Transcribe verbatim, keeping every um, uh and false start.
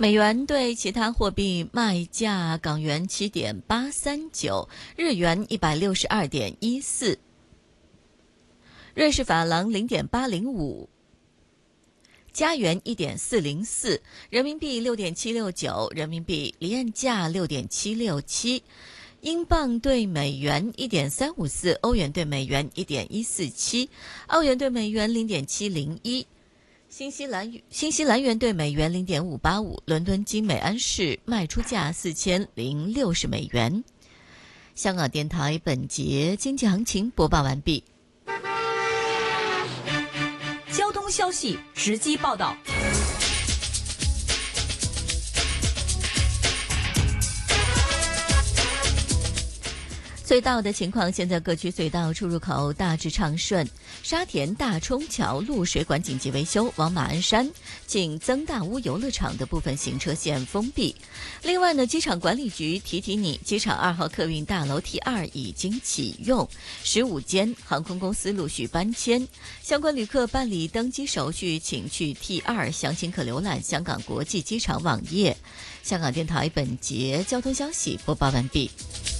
美元对其他货币卖价：港元七点八三九，日元一百六十二点一四，瑞士法郎零点八零五。加元一点四零四，人民币六点七六九，人民币离岸价六点七六七，英镑对美元一点三五四，欧元对美元一点一四七，澳元对美元零点七零一，新西兰新西兰元对美元零点五八五，伦敦金每安士卖出价四千零六十美元。香港电台本节经济行情播报完毕。 交通消息直击报道。 隧道的情况，现在各区隧道出入口大致畅顺。沙田大冲桥路水管紧急维修，往马鞍山近曾大屋游乐场的部分行车线封闭。另外呢，机场管理局提提你，机场二号客运大楼 T 二 已经启用，十五间航空公司陆续搬迁，相关旅客办理登机手续，请去 T 二，详情可浏览香港国际机场网页。香港电台本节交通消息播报完毕。